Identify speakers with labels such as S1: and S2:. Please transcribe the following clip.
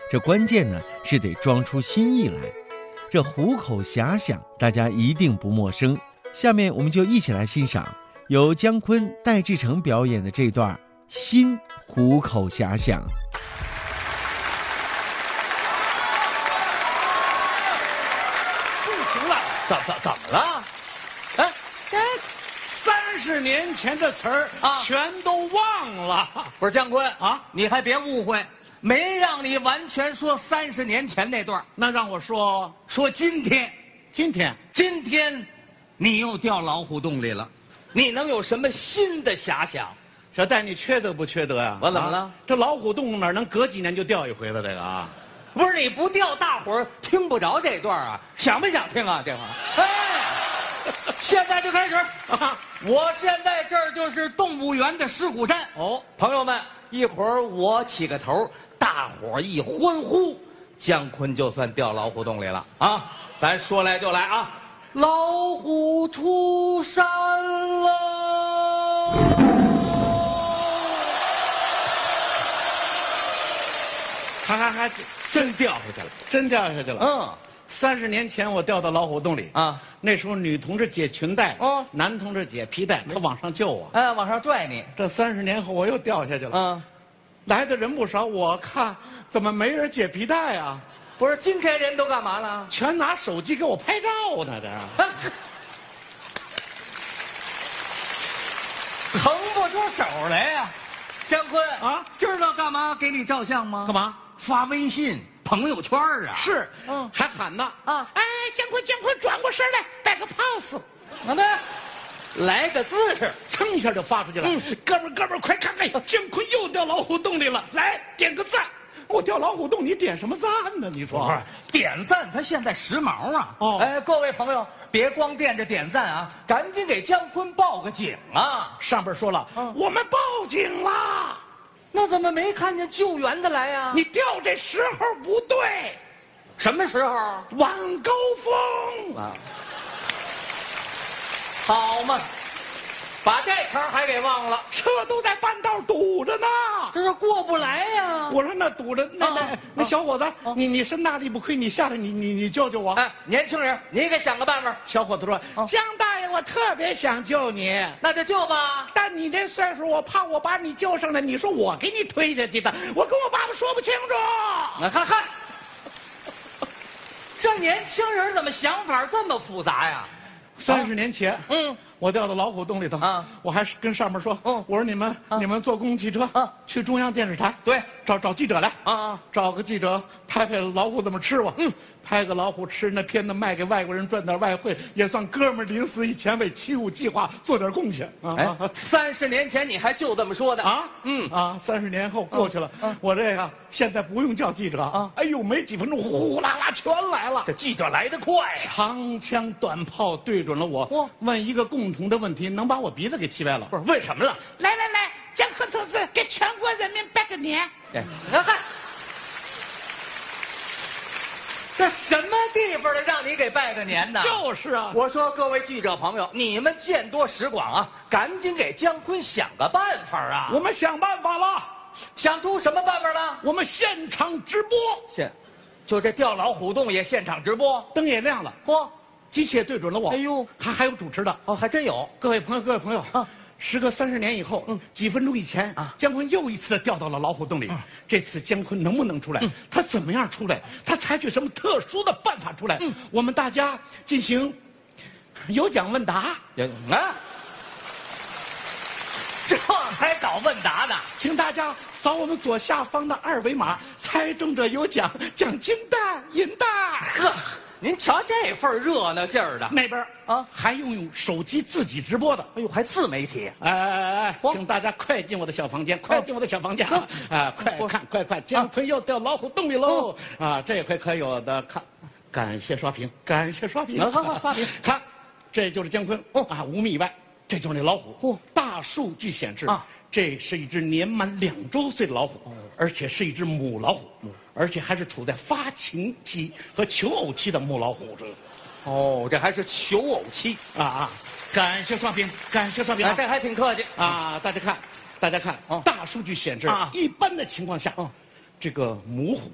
S1: 这关键呢是得装出新意来。这虎口遐想大家一定不陌生，下面我们就一起来欣赏由姜昆、戴志诚表演的这段新虎口遐想。
S2: 不行了，怎么了？哎，30年前的词儿
S3: 啊
S2: 全都忘了。
S3: 不是姜昆
S2: 啊
S3: 你还别误会，没让你完全说30年前那段，
S2: 那让我说
S3: 说今天
S2: 今天，
S3: 你又掉老虎洞里了，你能有什么新的遐想？
S2: 小戴，你缺德不缺德呀？
S3: 我怎么了
S2: 啊这老虎洞哪能隔几年就掉一回了？这个啊，
S3: 不是你不掉，大伙儿听不着这段啊，想不想听啊？这会儿，哎，现在就开始。我现在这儿就是动物园的狮虎山。
S2: 哦，
S3: 朋友们，一会儿我起个头，大伙儿一欢呼，姜昆就算掉老虎洞里了啊！咱说来就来啊，老虎出山了。
S2: 还
S3: 真掉下去了。
S2: 真掉下去了。30年前我掉到老虎洞里
S3: 啊，
S2: 那时候女同志解裙带，
S3: 哦
S2: 男同志解皮带，他往上救我。
S3: 哎，往上拽你。
S2: 这30年后我又掉下去了。来的人不少，我看怎么没人解皮带啊？
S3: 不是，今天人都干嘛了？
S2: 全拿手机给我拍照呢，这。
S3: 腾不出手来呀、姜昆
S2: 啊，
S3: 知道干嘛给你照相吗？
S2: 干嘛？
S3: 发微信朋友圈啊。
S2: 是，还喊呢
S3: 啊！
S2: 哎，姜昆，转过身来，摆个 pose，
S3: 啊，对，来个姿势，
S2: 噌一下就发出去了。哥们儿，快看看，姜昆又掉老虎洞里了，来点个赞。我掉老虎洞，你点什么赞呢？你说？
S3: 不是点赞，他现在时髦啊！
S2: 哦
S3: 哎，各位朋友，别光惦着点赞啊，赶紧给姜昆报个警啊！
S2: 上边说了，我们报警了。
S3: 那怎么没看见救援的来呀？
S2: 你掉这时候不对，
S3: 什么时候？
S2: 晚高峰
S3: 啊！好嘛，把这茬儿还给忘了，
S2: 车都在半道堵着呢。
S3: 这是过不来呀！
S2: 我说那堵着，那小伙子，你身大力不亏，你下来你救救我。
S3: 哎，年轻人，你给想个办法。
S2: 小伙子说：“姜大爷，我特别想救你，
S3: 那就救吧。
S2: 但你这岁数，我怕我把你救上来，你说我给你推下去的，我跟我爸爸说不清楚。”
S3: 嗨，这年轻人怎么想法这么复杂呀
S2: ？30年前，我掉到老虎洞里头
S3: 啊，
S2: 我还是跟上面说，我说你们坐公共汽车去中央电视台，
S3: 对，
S2: 找记者来
S3: 啊，
S2: 找个记者拍老虎怎么吃吧，拍个老虎吃那片子卖给外国人赚点外汇，也算哥们儿临死以前为七五计划做点贡献啊。
S3: 哎，30年前你还就这么说的
S2: 啊？30年后过去了，我这个现在不用叫记者啊，哎呦，没几分钟，呼啦啦全来了。
S3: 这记者来得快呀，
S2: 长枪短炮对准了我，问一个共同的问题，能把我鼻子给气歪了。
S3: 不是问什么了？
S2: 来，姜昆同志给全国人民拜个年。
S3: 哎，嗨，这什么地方的让你给拜个年呢？
S2: 就是啊，
S3: 我说各位记者朋友，你们见多识广啊，赶紧给姜昆想个办法啊！
S2: 我们想办法了，
S3: 想出什么办法了？
S2: 我们现场直播，
S3: 就这掉老虎洞也现场直播，
S2: 灯也亮了，
S3: 嚯，
S2: 机器也对准了我。
S3: 哎呦，
S2: 还有主持的
S3: 哦，还真有。
S2: 各位朋友啊，时隔30年以后，几分钟以前啊，姜昆又一次掉到了老虎洞里。这次姜昆能不能出来？他怎么样出来？他采取什么特殊的办法出来？我们大家进行有奖问答。
S3: 啊，这还搞问答呢？
S2: 请大家扫我们左下方的2维码，猜中者有奖，奖金大银大。
S3: 呵，您瞧这份热闹劲儿的，
S2: 那边还用手机自己直播的。
S3: 哎呦，还自媒体！
S2: 哎，请大家快进我的小房间，快进我的小房间啊！快，姜昆又掉老虎洞里喽！啊，这回可有的看，感谢刷屏，刷屏，看，这就是姜昆啊，5米以外，这就是那老虎。大数据显示这是一只年满2周岁的老虎，而且是一只母老虎，而且还是处在发情期和求偶期的母老虎。
S3: 这还是求偶期
S2: 啊！感谢刷屏，
S3: 这还挺客气
S2: 啊！大家看，大数据显示一般的情况下，这个母虎